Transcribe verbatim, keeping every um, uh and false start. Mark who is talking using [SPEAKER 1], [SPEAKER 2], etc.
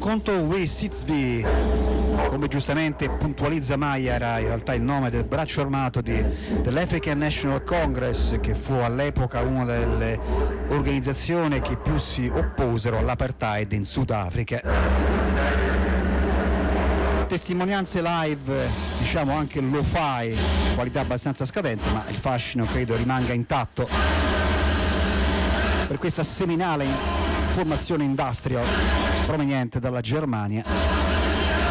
[SPEAKER 1] conto Wisizvi, come giustamente puntualizza Maya, era in realtà il nome del braccio armato di, dell'African National Congress, che fu all'epoca una delle organizzazioni che più si opposero all'apartheid in Sudafrica. Testimonianze live, diciamo anche lo-fi, qualità abbastanza scadente, ma il fascino credo rimanga intatto per questa seminale formazione industrial proveniente dalla Germania.